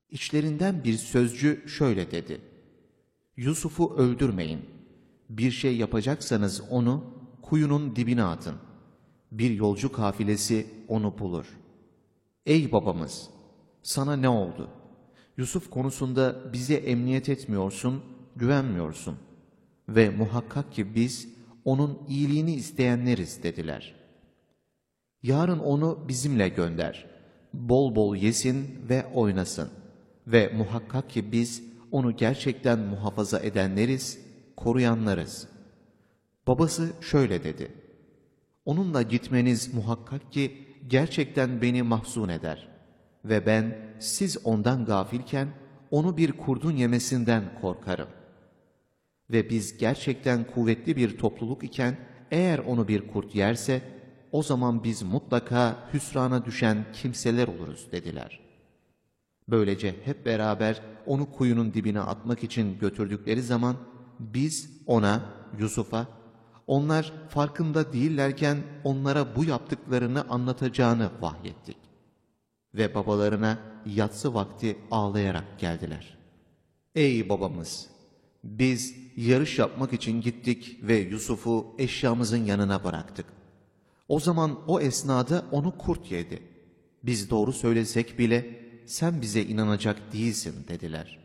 İçlerinden bir sözcü şöyle dedi: Yusuf'u öldürmeyin. Bir şey yapacaksanız onu kuyunun dibine atın. Bir yolcu kafilesi onu bulur. Ey babamız! Sana ne oldu? Yusuf konusunda bize emniyet etmiyorsun, güvenmiyorsun. Ve muhakkak ki biz onun iyiliğini isteyenleriz dediler. Yarın onu bizimle gönder. Bol bol yesin ve oynasın. Ve muhakkak ki biz onu gerçekten muhafaza edenleriz, koruyanlarız. Babası şöyle dedi: Onunla gitmeniz muhakkak ki gerçekten beni mahzun eder. Ve ben siz ondan gafilken onu bir kurdun yemesinden korkarım. Ve biz gerçekten kuvvetli bir topluluk iken eğer onu bir kurt yerse o zaman biz mutlaka hüsrana düşen kimseler oluruz dediler. Böylece hep beraber onu kuyunun dibine atmak için götürdükleri zaman biz ona, Yusuf'a, onlar farkında değillerken onlara bu yaptıklarını anlatacağını vahyettik. Ve babalarına yatsı vakti ağlayarak geldiler. Ey babamız! Biz yarış yapmak için gittik ve Yusuf'u eşyamızın yanına bıraktık. O zaman o esnada onu kurt yedi. Biz doğru söylesek bile sen bize inanacak değilsin dediler.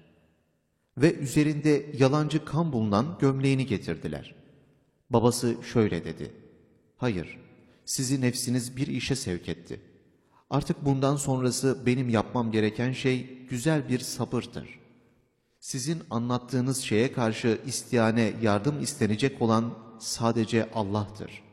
Ve üzerinde yalancı kan bulunan gömleğini getirdiler. Babası şöyle dedi: Hayır, sizi nefsiniz bir işe sevk etti. Artık bundan sonrası benim yapmam gereken şey güzel bir sabırdır. Sizin anlattığınız şeye karşı istiyane yardım istenecek olan sadece Allah'tır.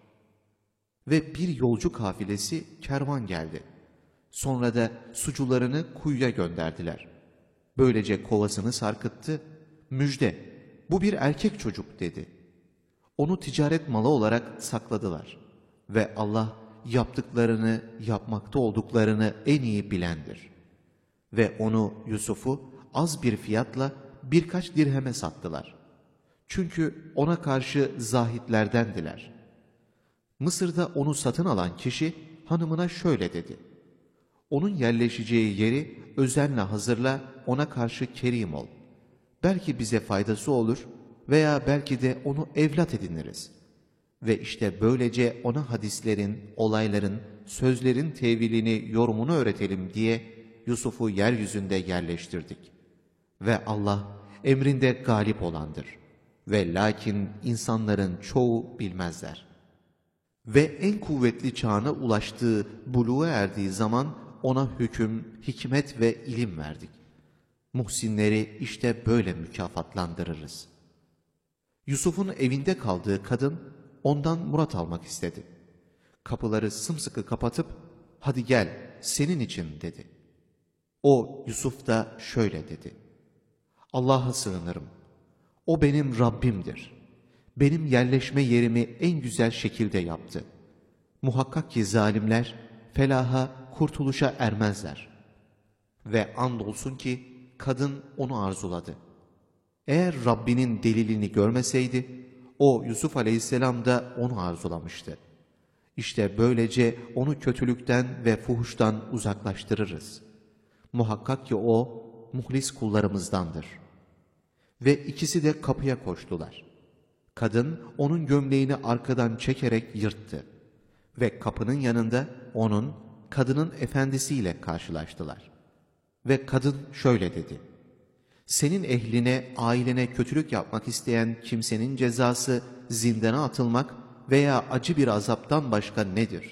Ve bir yolcu kafilesi kervan geldi. Sonra da sucularını kuyuya gönderdiler. Böylece kovasını sarkıttı. Müjde, bu bir erkek çocuk dedi. Onu ticaret malı olarak sakladılar. Ve Allah yaptıklarını, yapmakta olduklarını en iyi bilendir. Ve onu, Yusuf'u az bir fiyatla birkaç dirheme sattılar. Çünkü ona karşı zahitlerdendiler. Mısır'da onu satın alan kişi hanımına şöyle dedi: Onun yerleşeceği yeri özenle hazırla, ona karşı kerim ol. Belki bize faydası olur veya belki de onu evlat ediniriz. Ve işte böylece ona hadislerin, olayların, sözlerin tevilini, yorumunu öğretelim diye Yusuf'u yeryüzünde yerleştirdik. Ve Allah emrinde galip olandır. Ve lakin insanların çoğu bilmezler. Ve en kuvvetli çağına ulaştığı, buluğa erdiği zaman ona hüküm, hikmet ve ilim verdik. Muhsinleri işte böyle mükafatlandırırız. Yusuf'un evinde kaldığı kadın ondan murat almak istedi. Kapıları sımsıkı kapatıp hadi gel senin için dedi. O Yusuf da şöyle dedi: Allah'a sığınırım. O benim Rabbimdir. Benim yerleşme yerimi en güzel şekilde yaptı. Muhakkak ki zalimler felaha, kurtuluşa ermezler. Ve andolsun ki kadın onu arzuladı. Eğer Rabbinin delilini görmeseydi, o Yusuf aleyhisselam da onu arzulamıştı. İşte böylece onu kötülükten ve fuhuştan uzaklaştırırız. Muhakkak ki o muhlis kullarımızdandır. Ve ikisi de kapıya koştular. Kadın onun gömleğini arkadan çekerek yırttı. Ve kapının yanında onun, kadının efendisiyle karşılaştılar. Ve kadın şöyle dedi: Senin ehline, ailene kötülük yapmak isteyen kimsenin cezası zindana atılmak veya acı bir azaptan başka nedir?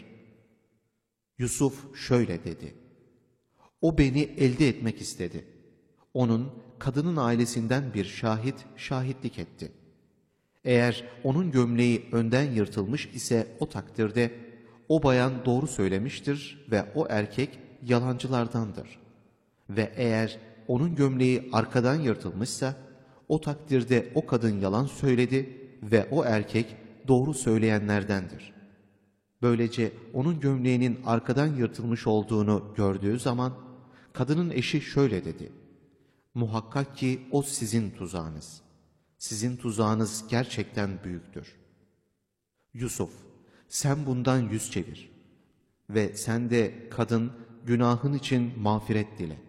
Yusuf şöyle dedi: O beni elde etmek istedi. Onun, kadının ailesinden bir şahit şahitlik etti. Eğer onun gömleği önden yırtılmış ise o takdirde o bayan doğru söylemiştir ve o erkek yalancılardandır. Ve eğer onun gömleği arkadan yırtılmışsa o takdirde o kadın yalan söyledi ve o erkek doğru söyleyenlerdendir. Böylece onun gömleğinin arkadan yırtılmış olduğunu gördüğü zaman kadının eşi şöyle dedi: Muhakkak ki o sizin tuzağınız. Sizin tuzağınız gerçekten büyüktür. Yusuf, sen bundan yüz çevir ve sen de kadın günahın için mağfiret dile.